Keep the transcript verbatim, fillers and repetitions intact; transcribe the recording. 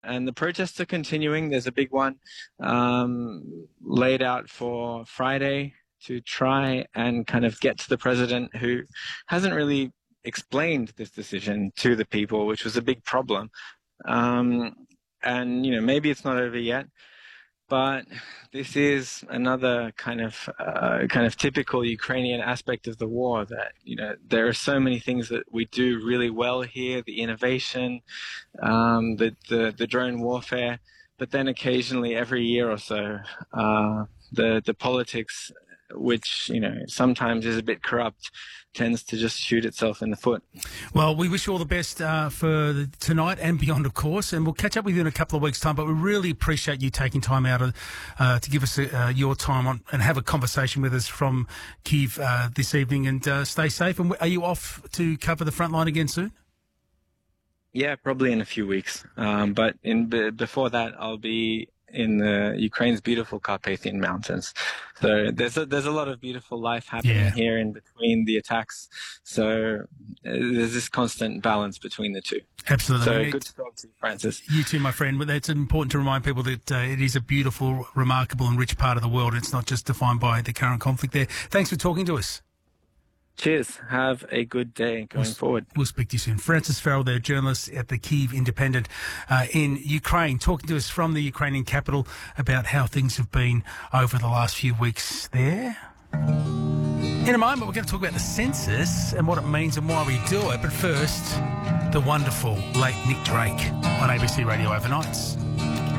And the protests are continuing. There's a big one um, laid out for Friday to try and kind of get to the president, who hasn't really explained this decision to the people, which was a big problem. Um, and, you know, maybe it's not over yet, but this is another kind of uh, kind of typical Ukrainian aspect of the war, that, you know, there are so many things that we do really well here, the innovation, um, the, the, the drone warfare, but then occasionally every year or so, uh, the, the politics, which, you know, sometimes is a bit corrupt, tends to just shoot itself in the foot. Well, we wish you all the best uh, for the, tonight and beyond, of course, and we'll catch up with you in a couple of weeks' time, but we really appreciate you taking time out of, uh, to give us uh, your time on and have a conversation with us from Kyiv uh, this evening, and uh, stay safe. And are you off to cover the front line again soon? Yeah, probably in a few weeks. Um, but in b- before that, I'll be in the Ukraine's beautiful Carpathian Mountains. So there's a, there's a lot of beautiful life happening yeah. here in between the attacks. So uh, there's this constant balance between the two. Absolutely. So mate. Good to talk to you, Francis. You too, my friend. But it's important to remind people that uh, it is a beautiful, remarkable and rich part of the world. It's not just defined by the current conflict there. Thanks for talking to us. Cheers. Have a good day going we'll, forward. We'll speak to you soon. Francis Farrell there, journalist at the Kyiv Independent uh, in Ukraine, talking to us from the Ukrainian capital about how things have been over the last few weeks there. In a moment, we're going to talk about the census and what it means and why we do it. But first, the wonderful late Nick Drake on A B C Radio Overnights.